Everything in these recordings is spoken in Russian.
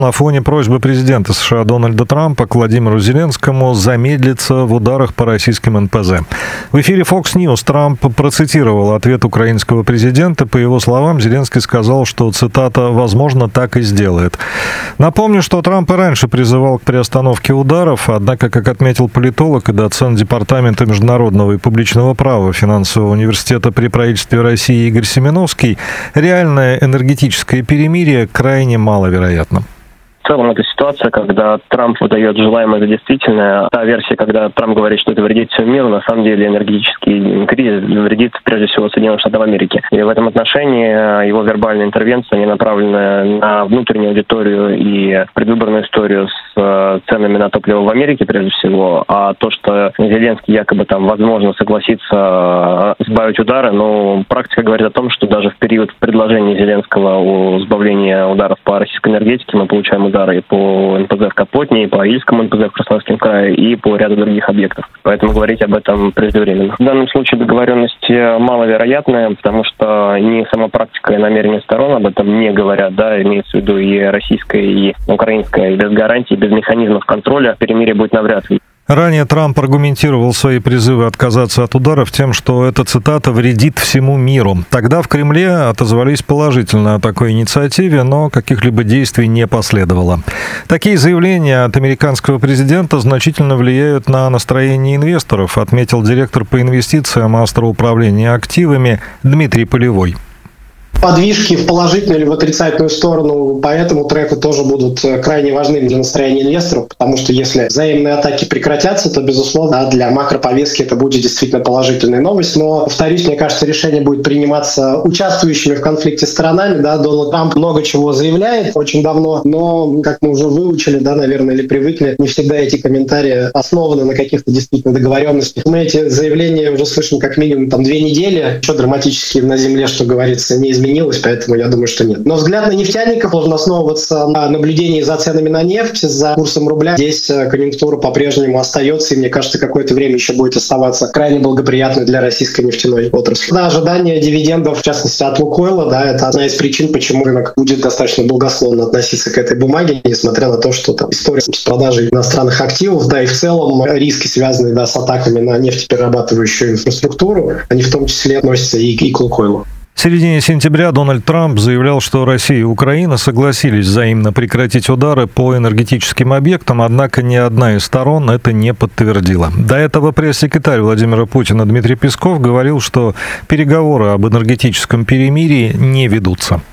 На фоне просьбы президента США Дональда Трампа к Владимиру Зеленскому замедлиться в ударах по российским НПЗ. В эфире Fox News Трамп процитировал ответ украинского президента. По его словам, Зеленский сказал, что, цитата, «возможно, так и сделает». Напомню, что Трамп и раньше призывал к приостановке ударов, однако, как отметил политолог и доцент Департамента международного и публичного права Финансового университета при правительстве России Игорь Семеновский, реальное энергетическое перемирие крайне маловероятно. В целом, это ситуация, когда Трамп выдает желаемое за действительное. Та версия, когда Трамп говорит, что это вредит всему миру, на самом деле энергетический кризис вредит прежде всего Соединенным Штатам Америки. И в этом отношении его вербальная интервенция не направлена на внутреннюю аудиторию и предвыборную историю с ценами на топливо в Америке, прежде всего, а то, что Зеленский якобы там, возможно, согласится сбавить удары, но практика говорит о том, что даже в период предложения Зеленского о сбавлении ударов по российской энергетике мы получаем удары и по НПЗ в Капотне, и по Ильскому НПЗ в Краснодарском крае, и по ряду других объектов. Поэтому говорить об этом преждевременно. В данном случае договоренность маловероятная, потому что ни сама практика и намерения сторон об этом не говорят, да, имеется в виду и российская, и украинская, и без гарантий, без механизмов контроля перемирие будет навряд ли. Ранее Трамп аргументировал свои призывы отказаться от ударов тем, что эта цитата вредит всему миру. Тогда в Кремле отозвались положительно о такой инициативе, но каких-либо действий не последовало. Такие заявления от американского президента значительно влияют на настроение инвесторов, отметил директор по инвестициям Астроуправления активами Дмитрий Полевой. Подвижки в положительную или в отрицательную сторону по этому треку тоже будут крайне важны для настроения инвесторов, потому что если взаимные атаки прекратятся, то, безусловно, для макроповестки это будет действительно положительная новость. Но, повторюсь, мне кажется, решение будет приниматься участвующими в конфликте сторонами. Да, Дональд Трамп много чего заявляет очень давно, но, как мы уже выучили, да, наверное, или привыкли, не всегда эти комментарии основаны на каких-то действительно договоренностях. Мы эти заявления уже слышим как минимум 2 недели. Еще драматически на земле, что говорится, не изменилось, поэтому я думаю, что нет. Но взгляд на нефтяников должен основываться на наблюдении за ценами на нефть, за курсом рубля. Здесь конъюнктура по-прежнему остается, и мне кажется, какое-то время еще будет оставаться крайне благоприятной для российской нефтяной отрасли. Да, ожидание дивидендов, в частности от Лукойла, да, это одна из причин, почему рынок будет достаточно благосклонно относиться к этой бумаге, несмотря на то, что там история с продажей иностранных активов, да, и в целом риски, связанные, да, с атаками на нефтеперерабатывающую инфраструктуру, они в том числе относятся и к Лукойлу. В середине сентября Дональд Трамп заявлял, что Россия и Украина согласились взаимно прекратить удары по энергетическим объектам, однако ни одна из сторон это не подтвердила. До этого пресс-секретарь Владимира Путина Дмитрий Песков говорил, что переговоры об энергетическом перемирии не ведутся.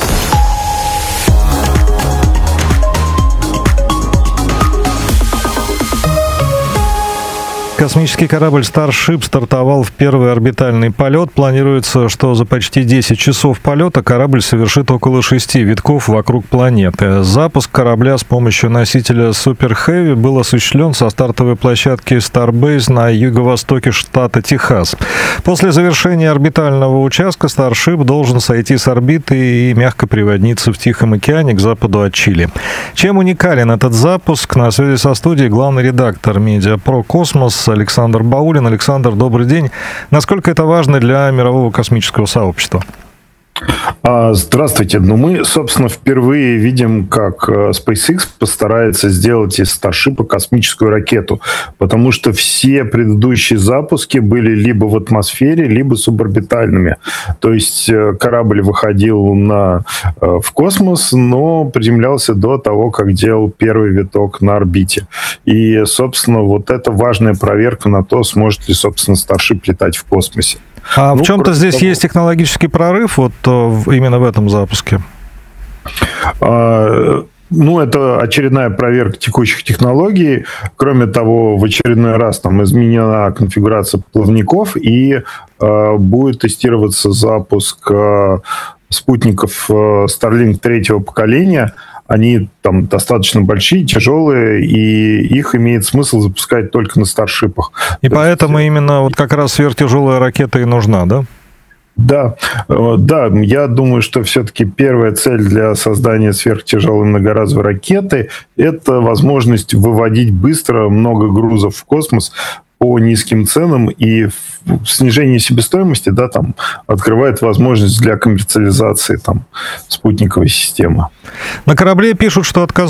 Космический корабль Starship стартовал в первый орбитальный полет. Планируется, что за почти 10 часов полета корабль совершит около 6 витков вокруг планеты. Запуск корабля с помощью носителя Super Heavy был осуществлен со стартовой площадки Starbase на юго-востоке штата Техас. После завершения орбитального участка Starship должен сойти с орбиты и мягко приводниться в Тихом океане к западу от Чили. Чем уникален этот запуск? На связи со студией главный редактор «Медиапро Космос» Александр Баулин. Александр, добрый день. Насколько это важно для мирового космического сообщества? Здравствуйте. Мы, собственно, впервые видим, как SpaceX постарается сделать из Starship космическую ракету, потому что все предыдущие запуски были либо в атмосфере, либо суборбитальными. То есть корабль выходил в космос, но приземлялся до того, как делал первый виток на орбите. И, собственно, вот это важная проверка на то, сможет ли, собственно, Starship летать в космосе. А в чем-то здесь есть технологический прорыв вот именно в этом запуске? Это очередная проверка текущих технологий. Кроме того, в очередной раз там изменена конфигурация плавников, и будет тестироваться запуск спутников Starlink 3-го поколения. Они там достаточно большие, тяжелые, и их имеет смысл запускать только на старшипах. И поэтому именно вот как раз сверхтяжелая ракета и нужна, да? Да, я думаю, что все-таки первая цель для создания сверхтяжелой многоразовой ракеты – это возможность выводить быстро много грузов в космос, по низким ценам, и снижение себестоимости, да, там, открывает возможность для коммерциализации там спутниковой системы. На корабле пишут, что отказ